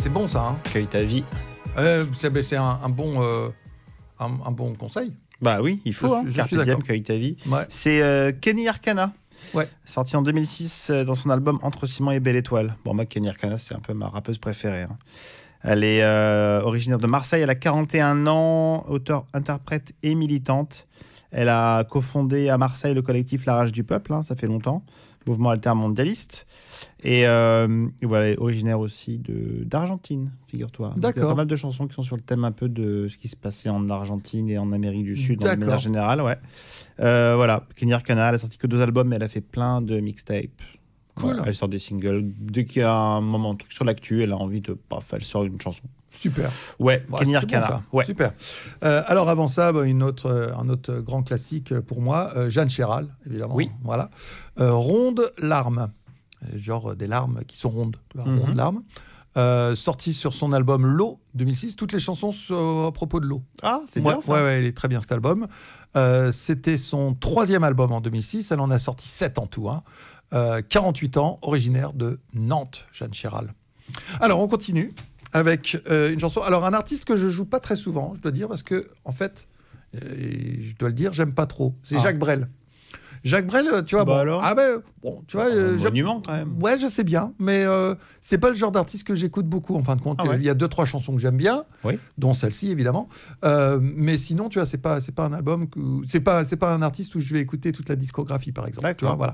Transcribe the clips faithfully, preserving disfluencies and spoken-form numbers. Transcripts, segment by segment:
c'est bon ça. Hein. Cueille ta vie. Euh, c'est c'est un, un, bon, euh, un, un bon conseil. Bah oui, il faut. Je, hein. je Carpe suis d'accord. diem, cueille ta vie. Ouais. C'est euh, Kenny Arcana. Ouais. Sorti en deux mille six euh, dans son album Entre Ciment et Belle Étoile. Bon, moi, Kenny Arcana, c'est un peu ma rappeuse préférée. Hein. Elle est euh, originaire de Marseille. Elle a quarante et un ans, auteure, interprète et militante. Elle a cofondé à Marseille le collectif La Rage du Peuple. Hein, ça fait longtemps. Mouvement altermondialiste. Et euh, voilà, elle est originaire aussi de, d'Argentine, figure-toi. Donc, il y a pas mal de chansons qui sont sur le thème un peu de ce qui se passait en Argentine et en Amérique du Sud, de manière générale. Ouais. Euh, voilà, Kenny Arcana, elle a sorti que deux albums, mais elle a fait plein de mixtapes. Cool. Ouais, elle sort des singles. Dès qu'il y a un moment, un truc sur l'actu, elle a envie de... Paf, elle sort une chanson. Super. Ouais, bah, Kenny Arcana. Bon, ouais. Super. Euh, alors avant ça, bah, une autre, euh, un autre grand classique pour moi, euh, Jeanne Chéral, évidemment. Oui. Voilà. Euh, Ronde larmes. Genre euh, des larmes qui sont rondes. Tu vois, Mm-hmm. Ronde larmes. Euh, sorti sur son album L'eau deux mille six. Toutes les chansons sont à propos de l'eau. Ah, c'est ouais, bien ça. Ouais, ouais, il est très bien cet album. Euh, C'était son troisième album en deux mille six. Elle en a sorti sept en tout. Hein. Euh, quarante-huit ans, originaire de Nantes, Jeanne Chéral. Alors, on continue avec euh, une chanson. Alors, un artiste que je joue pas très souvent, je dois dire, parce que, en fait, euh, je dois le dire, j'aime pas trop. C'est ah. Jacques Brel. Jacques Brel, tu vois, bah bon, alors ah ben, bon, tu vois, un euh, monument quand même. Ouais, je sais bien, mais euh, c'est pas le genre d'artiste que j'écoute beaucoup. En fin de compte, ah ouais. il y a deux trois chansons que j'aime bien, oui. dont celle-ci évidemment. Euh, mais sinon, tu vois, c'est pas c'est pas un album que c'est pas c'est pas un artiste où je vais écouter toute la discographie, par exemple. Tu vois, voilà.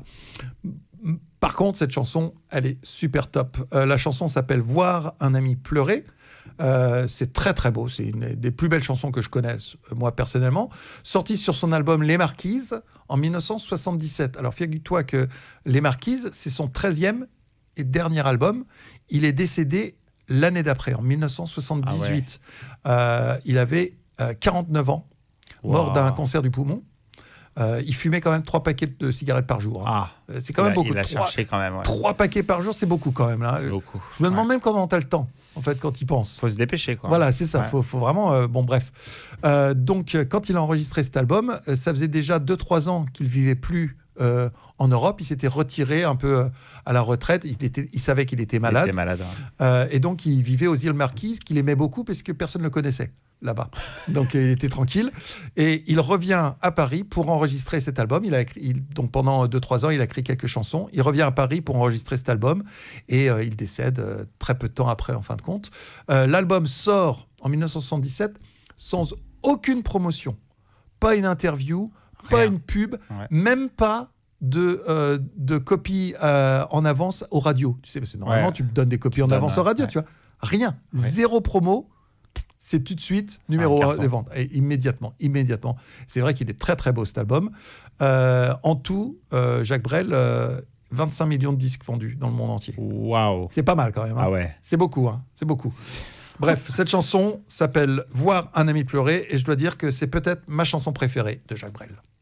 Par contre, cette chanson, elle est super top. Euh, la chanson s'appelle Voir un ami pleurer. Euh, c'est très très beau, c'est une des plus belles chansons que je connaisse, moi personnellement, sortie sur son album Les Marquises en mille neuf cent soixante-dix-sept. Alors figure-toi que Les Marquises, c'est son treizième et dernier album. Il est décédé l'année d'après, en mille neuf cent soixante-dix-huit. Ah ouais. euh, il avait euh, quarante-neuf ans, wow. Mort d'un cancer du poumon. Euh, il fumait quand même trois paquets de cigarettes par jour. Hein. Ah, c'est quand même a, beaucoup. Il a trois, cherché quand même. Ouais. Trois paquets par jour, c'est beaucoup quand même. Là. C'est beaucoup. Je me demande ouais. même comment t'as le temps, en fait, quand il pense. Faut se dépêcher, quoi. Voilà, c'est ça. Ouais. Faut, faut vraiment. Euh, bon, bref. Euh, donc, quand il a enregistré cet album, euh, ça faisait déjà deux trois ans qu'il vivait plus euh, en Europe. Il s'était retiré un peu euh, à la retraite. Il, était, il savait qu'il était malade. Il était malade. Ouais. Euh, et donc, il vivait aux îles Marquises, qu'il aimait beaucoup parce que personne ne le connaissait là-bas. Donc, il était tranquille. Et il revient à Paris pour enregistrer cet album. Il a écrit, il, donc, pendant deux trois ans, il a écrit quelques chansons. Il revient à Paris pour enregistrer cet album. Et euh, il décède euh, très peu de temps après, en fin de compte. Euh, l'album sort en mille neuf cent soixante-dix-sept sans aucune promotion. Pas une interview, Rien. Pas une pub, ouais. Même pas de, euh, de copie euh, en avance aux radios. Tu sais, parce que normalement, ouais. tu donnes des copies tu en avance aux radios, ouais. tu vois. Rien. Ouais. Zéro promo. C'est tout de suite numéro un des ventes. Et immédiatement, immédiatement. C'est vrai qu'il est très, très beau, cet album. Euh, en tout, euh, Jacques Brel, euh, vingt-cinq millions de disques vendus dans le monde entier. Waouh. C'est pas mal quand même. Hein. Ah ouais. C'est beaucoup, hein. C'est beaucoup. Bref, cette chanson s'appelle « Voir un ami pleurer » et je dois dire que c'est peut-être ma chanson préférée de Jacques Brel.